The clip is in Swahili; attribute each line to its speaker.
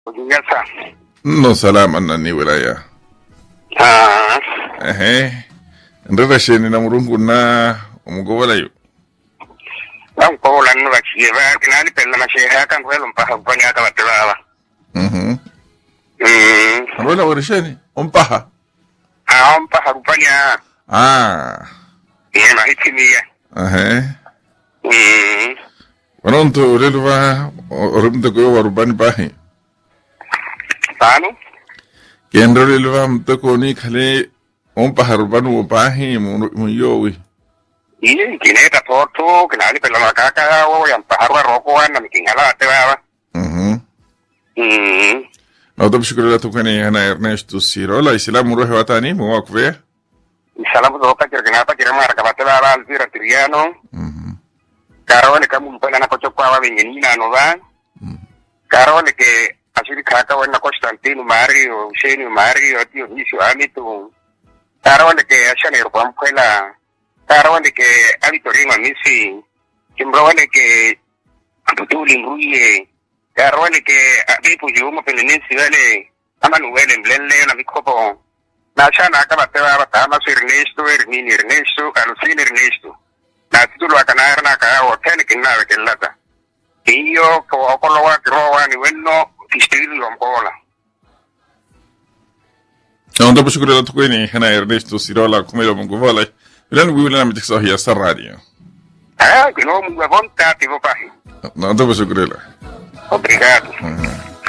Speaker 1: Yasa.
Speaker 2: No salama nani wilaya. Ndada sheni na murungu na umugowala yu.
Speaker 1: Ko lan no bachieva kinali pella na sheha kan kwelo mpaha kupanya ka batela.
Speaker 2: Wala warisheni umpaha.
Speaker 1: Mpaha kupanya. Na hitimiya.
Speaker 2: Wanonto lelwa orumta ko warubani bahi.
Speaker 1: Tano?
Speaker 2: Kendo lelwa mtako ni khale umpaha rubanu bahi muyowi.
Speaker 1: Kineta porto kinali pella makaka wo yang paharwa roko na mikingala atewa.
Speaker 2: Na bishukuru tukani hana Ernesto Sirola Islamu rohe watani muwakwe.
Speaker 1: Salamu zoka kirginata kirama rakabatela alzira tiriano. Karawale kamu mpela na kochokwa wa wenyenina nova. Karawale ke asiri kaka wana Constantino Mario, Usheni Mario, tio Nisio Amitu. Karawale ke ashane rupa mpela. Karawale ke Avitorima Misi. Kimrawale ke Tutuli Mruye. Karawale ke Abipu Juma Peninisi wale. Amanu wele mblele na mikopo. Na shana akabatewa batama su Ernesto, Ernesto, Alucine Ernesto. Na titulu akanayar na kaya hotel kinnawe kellata. Iyo ko okolowa kirowa ni wenno kistiri lompola.
Speaker 2: Onda bishukuru tukani hana Ernesto Sirola kumelo munguvala. Ilan wiwila na mitiksa hiya sa radio.
Speaker 1: Kino mungu vonta tivo pahi.
Speaker 2: Onda bishukuru.
Speaker 1: Obrigado.